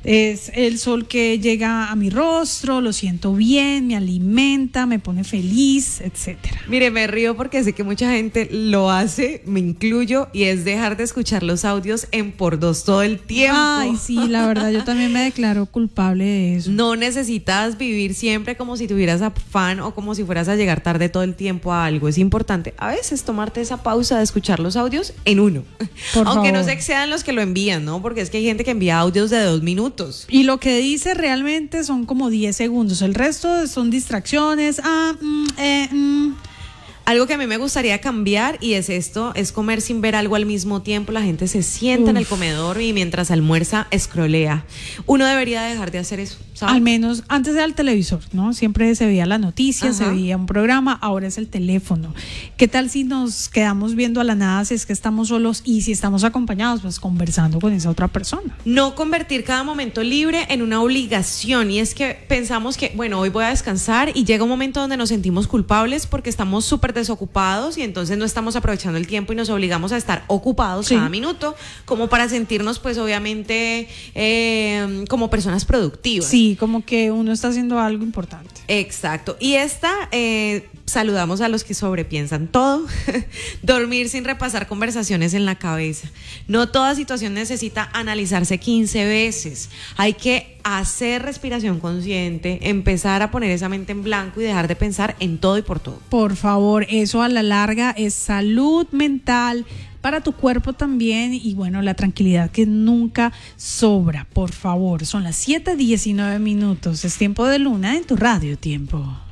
Es el sol que llega a mi rostro, lo siento bien, me alimenta, me pone feliz, etcétera. Mire, me río porque sé que mucha gente lo hace, me incluyo, y es dejar de escuchar los audios en por dos todo el tiempo. Ay, sí, la verdad, yo también me declaro culpable de eso. No necesitas vivir siempre como si tuvieras afán o como si fueras a llegar tarde todo el tiempo a algo. Es importante a veces tomarte esa pausa de escuchar los audios en uno. Aunque no se excedan los que lo envían, ¿no? Porque es que hay gente que envía audios de 2 minutos. Y lo que dice realmente son como 10 segundos. El resto son distracciones. Algo que a mí me gustaría cambiar, y es esto, es comer sin ver algo al mismo tiempo. La gente se sienta en el comedor y mientras almuerza escrolea. Uno debería dejar de hacer eso, ¿sabes? Al menos antes era el televisor, ¿no? Siempre se veía la noticia, se veía un programa, ahora es el teléfono. ¿Qué tal si nos quedamos viendo a la nada si es que estamos solos, y si estamos acompañados, pues conversando con esa otra persona? No convertir cada momento libre en una obligación, y es que pensamos que, bueno, hoy voy a descansar, y llega un momento donde nos sentimos culpables porque estamos súper desocupados y entonces no estamos aprovechando el tiempo y nos obligamos a estar ocupados cada minuto, como para sentirnos pues obviamente como personas productivas. Sí, como que uno está haciendo algo importante. Exacto. Y saludamos a los que sobrepiensan todo. Dormir sin repasar conversaciones en la cabeza. No toda situación necesita analizarse 15 veces. Hay que hacer respiración consciente, empezar a poner esa mente en blanco y dejar de pensar en todo y por todo. Por favor, eso a la larga es salud mental para tu cuerpo también, y bueno, la tranquilidad que nunca sobra. Por favor, son las 7:19. Es tiempo de Luna en tu Radio Tiempo.